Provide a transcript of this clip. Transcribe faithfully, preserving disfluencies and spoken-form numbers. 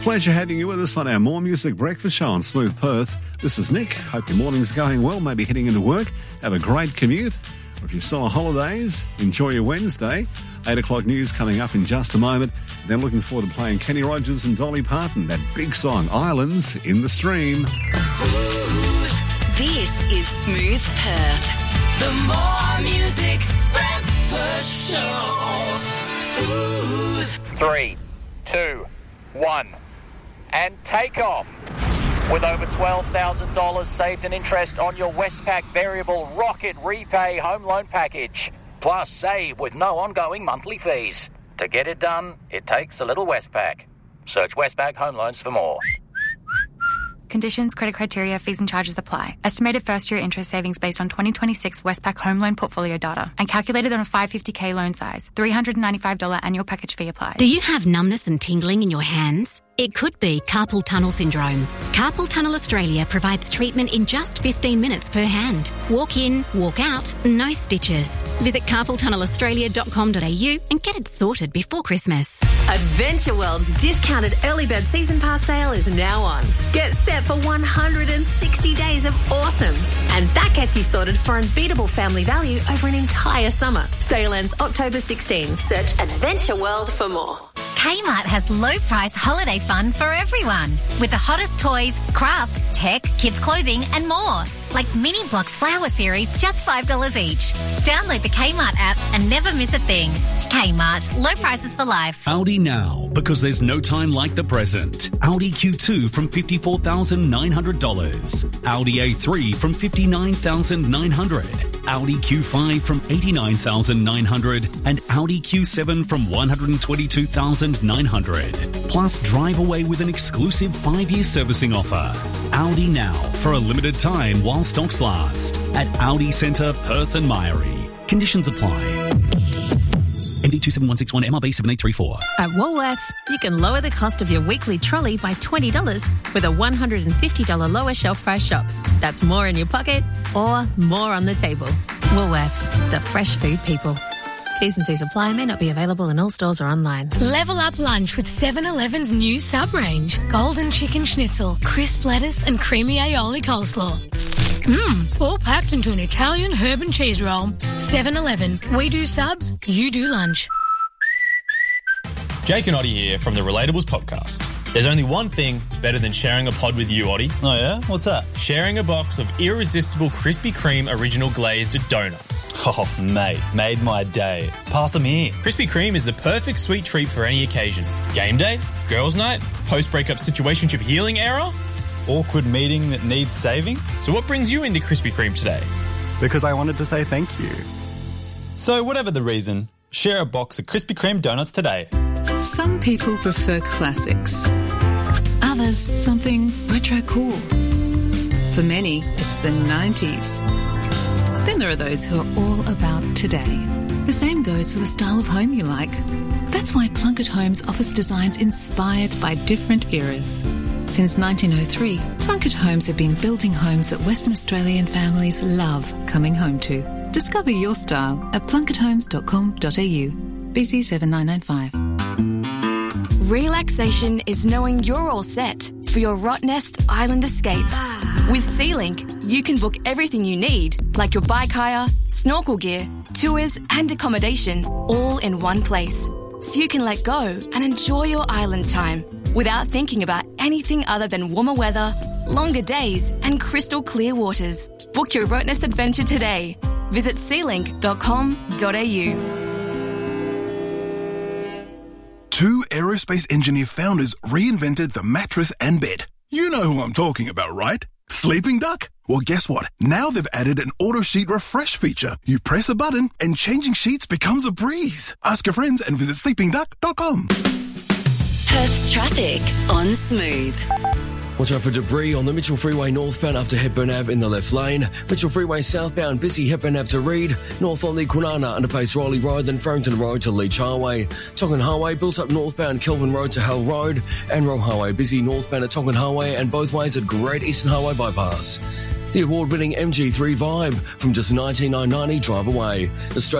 Pleasure having you with us on our More Music Breakfast Show on Smooth Perth. This is Nick. Hope your morning's going well, maybe heading into work. Have a great commute. Or if you're still on holidays, enjoy your Wednesday. eight o'clock news coming up in just a moment. Then looking forward to playing Kenny Rogers and Dolly Parton, that big song, Islands in the Stream. Smooth. This is Smooth Perth. The More Music Breakfast Show. Smooth. Three, two, one, and take off. With over twelve thousand dollars saved in interest on your Westpac Variable Rocket Repay Home Loan Package. Plus, save with no ongoing monthly fees. To get it done, it takes a little Westpac. Search Westpac Home Loans for more. Conditions, credit criteria, fees and charges apply. Estimated first-year interest savings based on twenty twenty-six Westpac home loan portfolio data and calculated on a five hundred fifty thousand loan size. three hundred ninety-five dollars annual package fee applies. Do you have numbness and tingling in your hands? It could be carpal tunnel syndrome. Carpal Tunnel Australia provides treatment in just fifteen minutes per hand. Walk in, walk out, no stitches. Visit carpal tunnel australia dot com dot a u and get it sorted before Christmas. Adventure World's discounted early bird season pass sale is now on. Get set for one hundred sixty days of awesome. And that gets you sorted for unbeatable family value over an entire summer. Sale ends October sixteenth. Search Adventure World for more. Kmart has low-price holiday fun for everyone. With the hottest toys, craft, tech, kids' clothing and more. Like Mini Blocks Flower Series, just five dollars each. Download the Kmart app and never miss a thing. Kmart, low prices for life. Audi now, because there's no time like the present. Audi Q two from fifty-four thousand nine hundred dollars. Audi A three from fifty-nine thousand nine hundred dollars. Audi Q five from eighty-nine thousand nine hundred dollars. And Audi Q seven from one hundred twenty-two thousand nine hundred dollars. Plus, drive away with an exclusive five-year servicing offer. Audi now, for a limited time while stocks last. At Audi Centre, Perth and Myrie. Conditions apply. M D two seven one six one M R B seven eight three four. At Woolworths, you can lower the cost of your weekly trolley by twenty dollars with a one hundred fifty dollars lower shelf price shop. That's more in your pocket or more on the table. Woolworths, the fresh food people. T's and C's apply, may not be available in all stores or online. Level up lunch with seven eleven's new sub-range. Golden chicken schnitzel, crisp lettuce and creamy aioli coleslaw. Mmm, all packed into an Italian herb and cheese roll. seven eleven. We do subs, you do lunch. Jake and Oddie here from the Relatables podcast. There's only one thing better than sharing a pod with you, Oddie. Oh, yeah? What's that? Sharing a box of irresistible Krispy Kreme original glazed donuts. Oh, mate, made my day. Pass them here. Krispy Kreme is the perfect sweet treat for any occasion. Game day, girls' night, post-breakup situationship healing era. Awkward meeting that needs saving. So what brings you into Krispy Kreme today? Because I wanted to say thank you. So whatever the reason, share a box of Krispy Kreme donuts today. Some people prefer classics. Others, something retro cool. For many, it's the nineties. Then there are those who are all about today. The same goes for the style of home you like. That's why Plunkett Homes offers designs inspired by different eras. Since nineteen oh three, Plunkett Homes have been building homes that Western Australian families love coming home to. Discover your style at plunkett homes dot com dot a u. B C seven nine nine five. Relaxation is knowing you're all set for your Rottnest Island escape. With SeaLink, you can book everything you need, like your bike hire, snorkel gear, tours and accommodation, all in one place. So you can let go and enjoy your island time without thinking about anything other than warmer weather, longer days and crystal clear waters. Book your Rottnest adventure today. Visit sea link dot com dot a u. Two aerospace engineer founders reinvented the mattress and bed. You know who I'm talking about, right? Sleeping Duck? Well, guess what? Now they've added an auto sheet refresh feature. You press a button and changing sheets becomes a breeze. Ask your friends and visit sleeping duck dot com. Perth's traffic on Smooth. Watch out for debris on the Mitchell Freeway northbound after Hepburn Ave in the left lane. Mitchell Freeway southbound busy Hepburn Ave to Reed. North on the Kwinana underpace Riley Road, then Farrington Road to Leach Highway. Tongan Highway built up northbound Kelvin Road to Hull Road. And Roe Highway busy northbound at Tongan Highway and both ways at Great Eastern Highway bypass. The award-winning M G three Vibe from just nineteen nine hundred ninety drive away. Australia